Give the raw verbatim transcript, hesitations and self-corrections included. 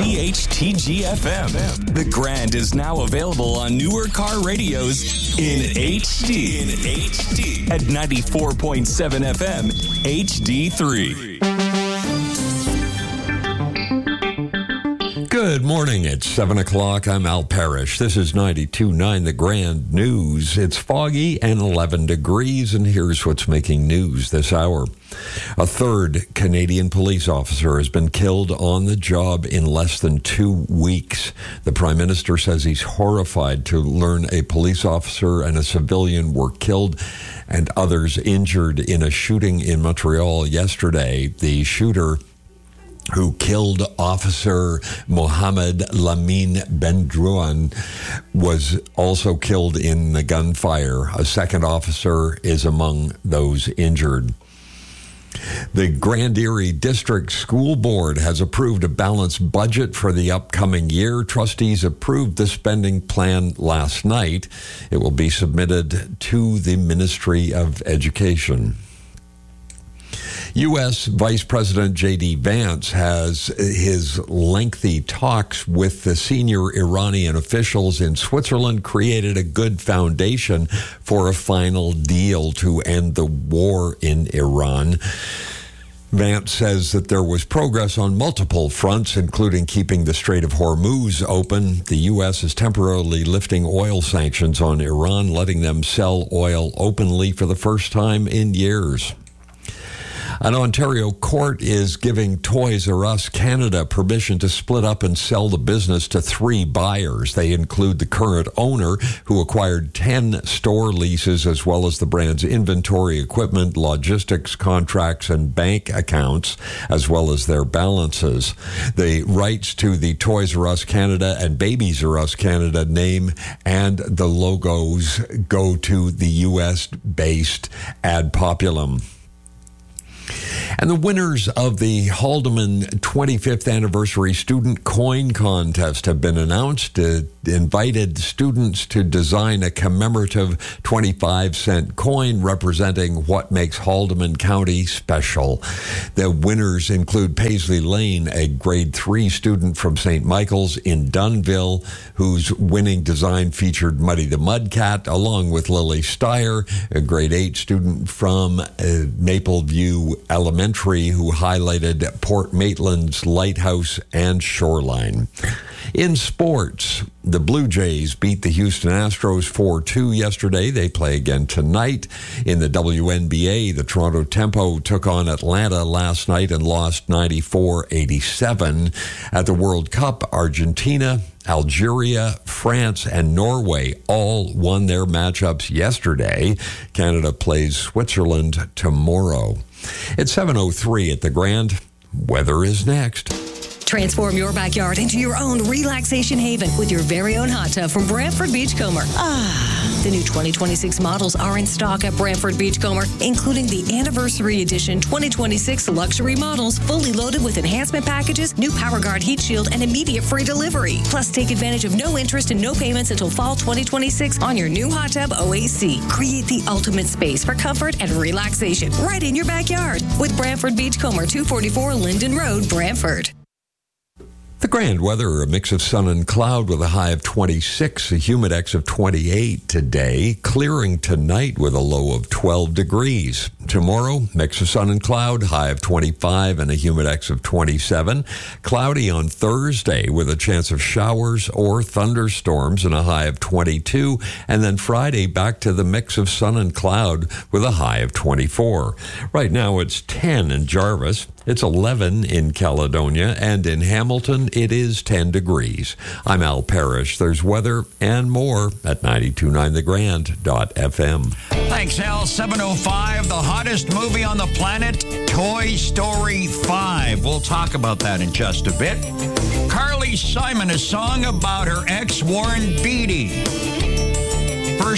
P H T G F M. The Grand is now available on newer car radios in H D. In H D. At ninety-four point seven F M, H D three. Good morning. It's seven o'clock. I'm Al Parrish. This is ninety-two point nine The Grand News. It's foggy and eleven degrees, and here's what's making news this hour. A third Canadian police officer has been killed on the job in less than two weeks. The Prime Minister says he's horrified to learn a police officer and a civilian were killed and others injured in a shooting in Montreal yesterday. The shooter who killed Officer Mohamed Lamine Bendrouan was also killed in the gunfire. A second officer is among those injured. The Grand Erie District School Board has approved a balanced budget for the upcoming year. Trustees approved the spending plan last night. It will be submitted to the Ministry of Education. U S Vice President J D Vance has his lengthy talks with the senior Iranian officials in Switzerland created a good foundation for a final deal to end the war in Iran. Vance says that there was progress on multiple fronts, including keeping the Strait of Hormuz open. The U S is temporarily lifting oil sanctions on Iran, letting them sell oil openly for the first time in years. An Ontario court is giving Toys R Us Canada permission to split up and sell the business to three buyers. They include the current owner, who acquired ten store leases, as well as the brand's inventory, equipment, logistics contracts, and bank accounts, as well as their balances. The rights to the Toys R Us Canada and Babies R Us Canada name and the logos go to the U S-based Ad Populum. And the winners of the Haldeman twenty-fifth Anniversary Student Coin Contest have been announced. It invited students to design a commemorative twenty-five cent coin representing what makes Haldeman County special. The winners include Paisley Lane, a grade three student from Saint Michael's in Dunnville, whose winning design featured Muddy the Mudcat, along with Lily Steyer, a grade eight student from uh, Mapleview Elementary, who highlighted Port Maitland's lighthouse and shoreline. In sports, the Blue Jays beat the Houston Astros four two yesterday. They play again tonight. In the W N B A, the Toronto Tempo took on Atlanta last night and lost ninety-four eighty-seven. At the World Cup, Argentina, Algeria, France, and Norway all won their matchups yesterday. Canada plays Switzerland tomorrow. It's seven oh three at the Grand. Weather is next. Transform your backyard into your own relaxation haven with your very own hot tub from Brantford Beachcomber. Ah, the new twenty twenty-six models are in stock at Brantford Beachcomber, including the Anniversary Edition twenty twenty-six luxury models, fully loaded with enhancement packages, new PowerGuard heat shield, and immediate free delivery. Plus, take advantage of no interest and no payments until fall twenty twenty-six on your new hot tub O A C. Create the ultimate space for comfort and relaxation right in your backyard with Brantford Beachcomber, two forty-four Linden Road, Brantford. The Grand weather, a mix of sun and cloud with a high of twenty-six, a humidex of twenty-eight today, clearing tonight with a low of twelve degrees. Tomorrow, mix of sun and cloud, high of twenty-five and a humidex of twenty-seven. Cloudy on Thursday with a chance of showers or thunderstorms and a high of twenty-two. And then Friday, back to the mix of sun and cloud with a high of twenty-four. Right now, it's ten in Jarvis. It's eleven in Caledonia, and in Hamilton, it is ten degrees. I'm Al Parrish. There's weather and more at ninety-two point nine the grand dot f m. Thanks, Al. seven oh five, the hottest movie on the planet, Toy Story five. We'll talk about that in just a bit. Carly Simon, a song about her ex, Warren Beatty.